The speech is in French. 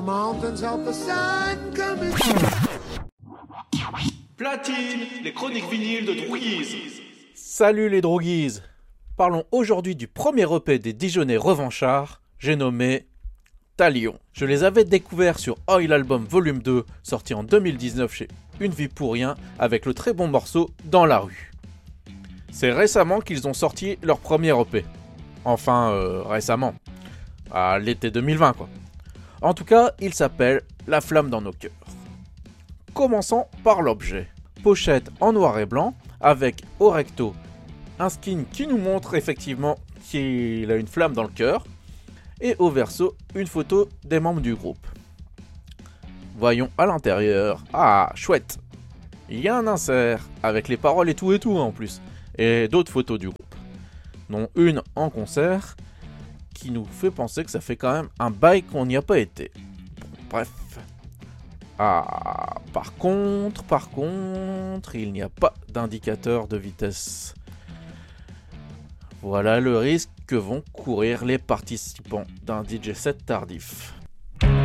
mountains of the sun coming. Platine, les chroniques vinyles de Droguise. Salut les droguises. Parlons aujourd'hui du premier EP des Dijonnais revanchards, j'ai nommé Talion. Je les avais découverts sur Oil Album Volume 2, sorti en 2019 chez Une Vie Pour Rien, avec le très bon morceau Dans la Rue. C'est récemment qu'ils ont sorti leur premier EP. Enfin, récemment. À l'été 2020, quoi. En tout cas, il s'appelle La Flamme dans nos cœurs. Commençons par l'objet. Pochette en noir et blanc, avec au recto un skin qui nous montre effectivement qu'il a une flamme dans le cœur, et au verso une photo des membres du groupe. Voyons à l'intérieur. Ah, chouette. Il y a un insert avec les paroles et tout en plus, et d'autres photos du groupe, dont une en concert qui nous fait penser que ça fait quand même un bail qu'on n'y a pas été. Bref. Ah, par contre, il n'y a pas d'indicateur de vitesse. Voilà le risque que vont courir les participants d'un DJ set tardif.